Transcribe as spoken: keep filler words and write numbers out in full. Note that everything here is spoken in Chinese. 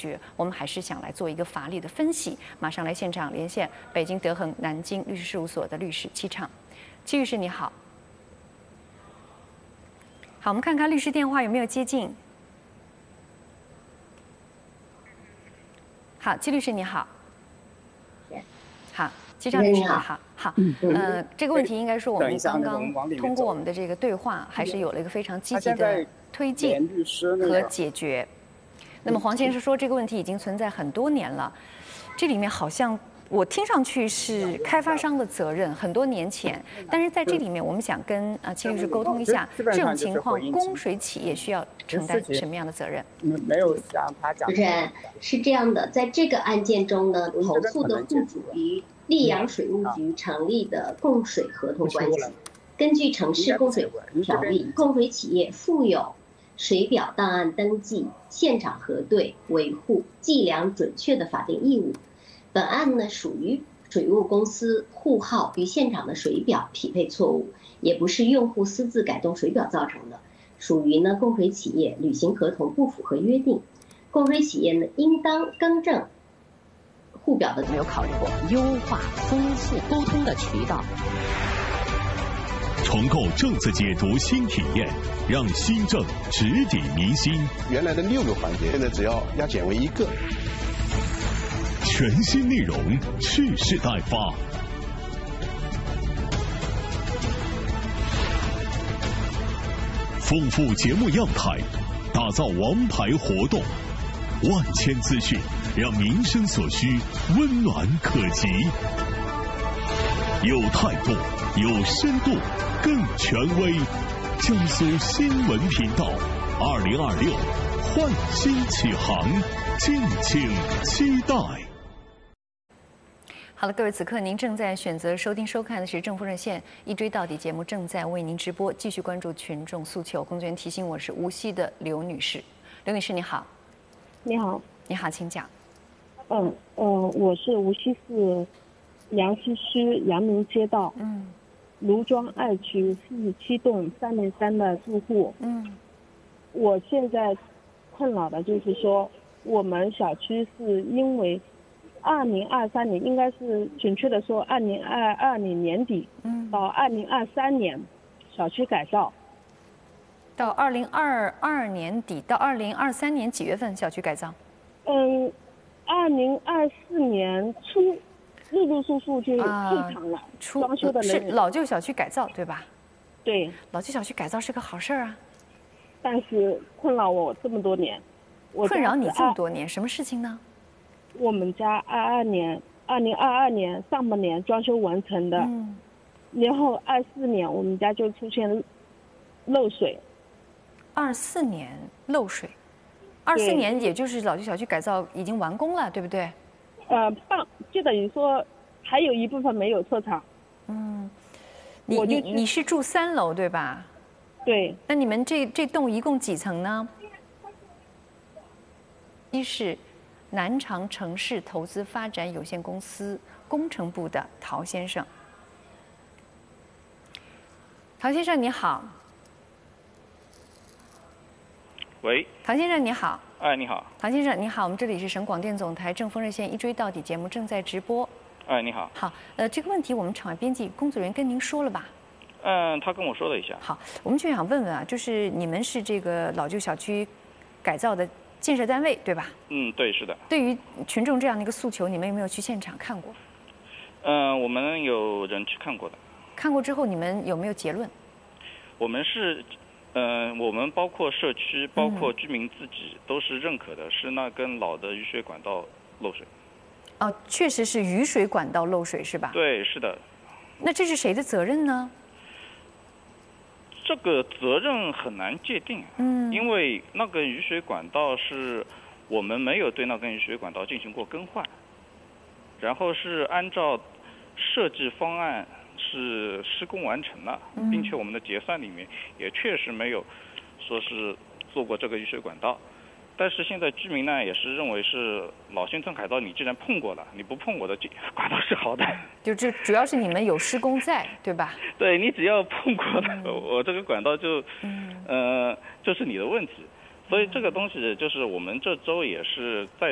决，我们还是想来做一个法律的分析。马上来现场连线北京德恒南京律师事务所的律师戚畅，戚律师你好。好，我们看看律师电话有没有接进。好，戚律师你好。好。戚畅律师你好，好，呃，这个问题应该说我们刚刚通过我们的这个对话，还是有了一个非常积极的推进和解决。那么黄先生说这个问题已经存在很多年了，这里面好像我听上去是开发商的责任，很多年前，但是在这里面我们想跟啊戚律师沟通一下，这种情况供水企业需要承担什么样的责任？ 没有像他讲。主持人是这样的，在这个案件中呢，投诉的户主与溧阳水务局成立的供水合同关系。根据城市供水条例，供水企业负有水表档案登记、现场核对、维护、计量准确的法定义务。本案呢属于水务公司户号与现场的水表匹配错误，也不是用户私自改动水表造成的，属于呢供水企业履行合同不符合约定。供水企业呢应当更正户表的。 没有考虑过优化、丰富沟通的渠道， 重构政策解读新体验，让新政直抵民心。 原来的六个环节，现在只要压减为一个。 全新内容，蓄势待发。丰富节目样态，打造王牌活动，万千资讯，让民生所需温暖可及。有态度，有深度，更权威。江苏新闻频道，二零二六焕新启航，敬请期待。 好了，各位，此刻您正在选择收听收看的是《政风热线》一追到底节目，正在为您直播。继续关注群众诉求。工作人员提醒我是无锡的刘女士，刘女士你好。 你好。 你好，请讲。 嗯嗯、呃，我是无锡市阳西区阳明街道嗯卢庄二区四十七栋三零三的住户。嗯，我现在困扰的就是说，我们小区是因为二零二三年，应该是准确的说，二零二二年年底，嗯，到二零二三年，小区改造。 到二零二二年底到二零二三年几月份小区改造？ 嗯，二零二四年初，陆陆续续就入场了。 出装修的是老旧小区改造对吧？ 对， 老旧小区改造是个好事儿啊。 但是困扰我这么多年，我困扰你这么多年，什么事情呢？ 我们家二二年，二零二二年上半年装修完成的，嗯，然后二四年我们家就出现漏水。 二四年漏水，二四年也就是老旧小区改造已经完工了，对不对？ 呃，半就等于说还有一部分没有撤场。 嗯，你你你是住三楼对吧？ 对。 那你们这这栋一共几层呢？一是南长城市投资发展有限公司工程部的陶先生。陶先生你好。 喂。 陶先生你好。 哎，你好。 陶先生你好，我们这里是省广电总台政风热线一追到底节目正在直播。 哎，你好。 好，呃，这个问题我们场外编辑工作人员跟您说了吧？ 嗯，他跟我说了一下。 好，我们就想问问啊，就是你们是这个老旧小区改造的建设单位对吧？ 嗯，对，是的。 对于群众这样的一个诉求，你们有没有去现场看过？ 嗯，我们有人去看过的。 看过之后，你们有没有结论？ 我们是，嗯、呃，我们包括社区，包括居民自己都是认可的，是那根老的雨水管道漏水。 哦，确实是雨水管道漏水是吧？ 对，是的。 那这是谁的责任呢？ 这个责任很难界定，嗯，因为那根雨水管道是我们没有对那根雨水管道进行过更换，然后是按照设计方案是施工完成了，并且我们的结算里面也确实没有说是做过这个雨水管道。但是现在居民呢也是认为是老新村改造，你既然碰过了，你不碰我的管道是好的。 就这主要是你们有施工在，对吧？ 对，你只要碰过了，嗯、我这个管道就，嗯、呃，就是你的问题。所以这个东西就是我们这周也是在